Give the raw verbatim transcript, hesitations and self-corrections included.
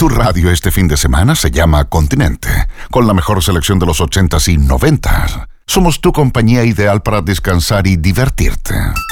Tu radio este fin de semana se llama Continente, con la mejor selección de los ochentas y noventas. Somos tu compañía ideal para descansar y divertirte.